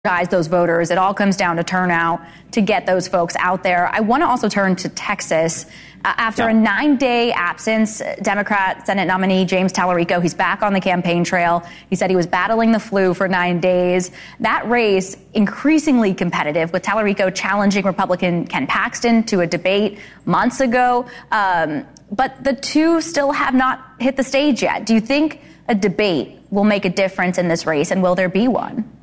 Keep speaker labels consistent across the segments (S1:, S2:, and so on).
S1: those voters. It all comes down to turnout to get those folks out there. I want to also turn to Texas. After a 9-day absence, Democrat Senate nominee James Tallarico, he's back on the campaign trail. He said he was battling the flu for 9 days. That race increasingly competitive, with Tallarico challenging Republican Ken Paxton to a debate months ago. But the two still have not hit the stage yet. Do you think a debate will make a difference in this race, and will there be one?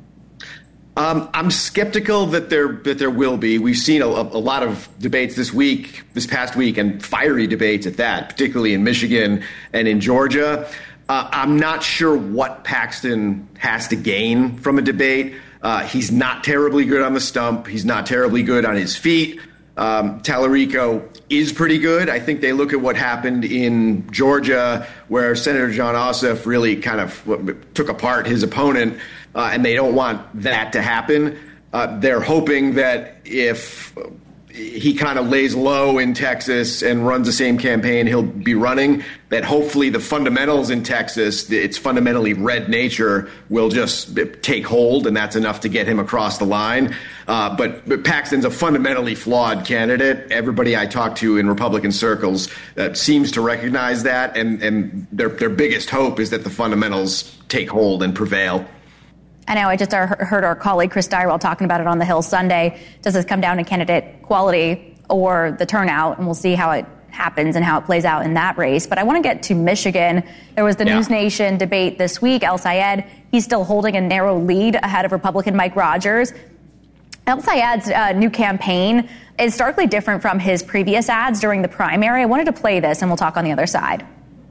S2: I'm skeptical that there will be. We've seen a lot of debates this past week, and fiery debates at that, particularly in Michigan and in Georgia. I'm not sure what Paxton has to gain from a debate. He's not terribly good on the stump. He's not terribly good on his feet. Tallarico is pretty good. I think they look at what happened in Georgia, where Senator Jon Ossoff really kind of took apart his opponent, and they don't want that to happen. They're hoping that if he kind of lays low in Texas and runs the same campaign he'll be running, that hopefully the fundamentals in Texas, its fundamentally red nature, will just take hold, and that's enough to get him across the line. But Paxton's a fundamentally flawed candidate. Everybody I talk to in Republican circles seems to recognize that, and their biggest hope is that the fundamentals take hold and prevail.
S1: I know. I just heard our colleague Chris Dyrewell talking about it on The Hill Sunday. Does this come down to candidate quality or the turnout? And we'll see how it happens and how it plays out in that race. But I want to get to Michigan. There was the News Nation debate this week. El Sayed, he's still holding a narrow lead ahead of Republican Mike Rogers. El Sayed's new campaign is starkly different from his previous ads during the primary. I wanted to play this, and we'll talk on the other side.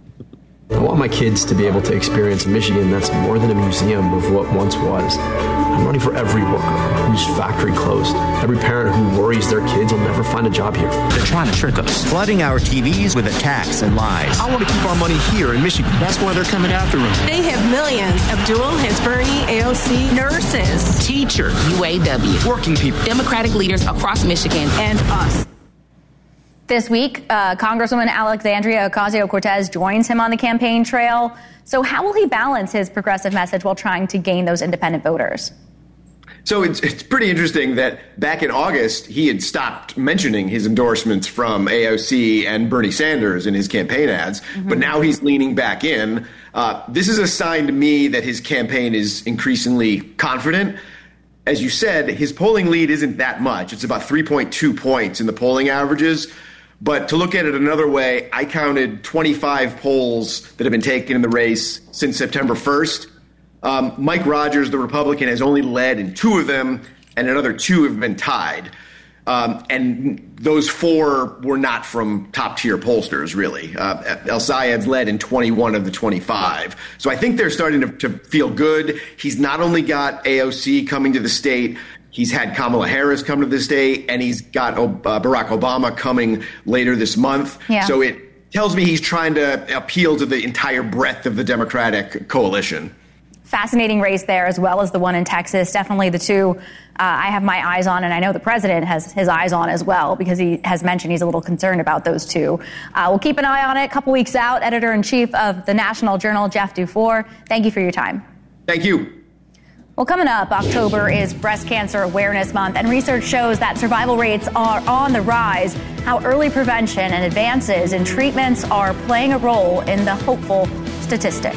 S3: I want my kids to be able to experience Michigan that's more than a museum of what once was. I'm running for every worker whose factory closed, every parent who worries their kids will never find a job here.
S4: They're trying to trick us, flooding our TVs with attacks and lies.
S5: I want to keep our money here in Michigan. That's why they're coming after us.
S6: They have millions. Abdul has Bernie, AOC, nurses,
S7: teachers, UAW,
S5: working people,
S7: Democratic leaders across Michigan,
S6: and us.
S1: This week, Congresswoman Alexandria Ocasio-Cortez joins him on the campaign trail. So how will he balance his progressive message while trying to gain those independent voters?
S2: So it's pretty interesting that back in August, he had stopped mentioning his endorsements from AOC and Bernie Sanders in his campaign ads, but now he's leaning back in. This is a sign to me that his campaign is increasingly confident. As you said, his polling lead isn't that much. It's about 3.2 points in the polling averages. But to look at it another way, I counted 25 polls that have been taken in the race since September 1st. Mike Rogers, the Republican, has only led in 2 of them, and another 2 have been tied. And those 4 were not from top-tier pollsters, really. El Sayed's led in 21 of the 25. So I think they're starting to feel good. He's not only got AOC coming to the state, he's had Kamala Harris come to the state, and he's got Barack Obama coming later this month. Yeah. So it tells me he's trying to appeal to the entire breadth of the Democratic coalition.
S1: Fascinating race there, as well as the one in Texas. Definitely the two I have my eyes on, and I know the president has his eyes on as well, because he has mentioned he's a little concerned about those two. We'll keep an eye on it. A couple weeks out, editor-in-chief of the National Journal, Jeff Dufour. Thank you for your time.
S2: Thank you.
S1: Well, coming up, October is Breast Cancer Awareness Month, and research shows that survival rates are on the rise. How early prevention and advances in treatments are playing a role in the hopeful statistic.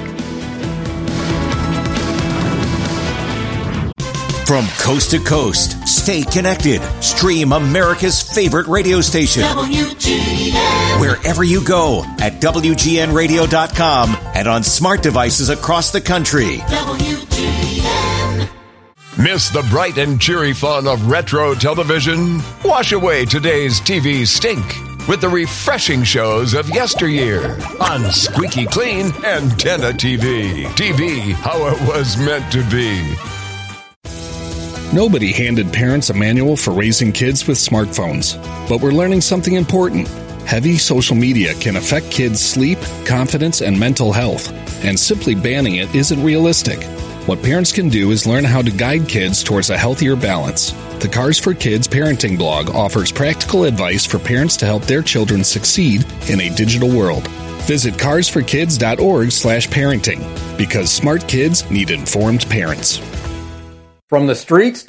S8: From coast to coast, stay connected. Stream America's favorite radio station. WGN. Wherever you go at WGNradio.com and on smart devices across the country. WGN.
S9: Miss the bright and cheery fun of retro television? Wash away today's TV stink with the refreshing shows of yesteryear on Squeaky Clean Antenna TV. TV, how it was meant to be.
S10: Nobody handed parents a manual for raising kids with smartphones, but we're learning something important. Heavy social media can affect kids' sleep, confidence, and mental health, and simply banning it isn't realistic. What parents can do is learn how to guide kids towards a healthier balance. The Cars for Kids parenting blog offers practical advice for parents to help their children succeed in a digital world. Visit carsforkids.org/parenting, because smart kids need informed parents.
S11: From the streets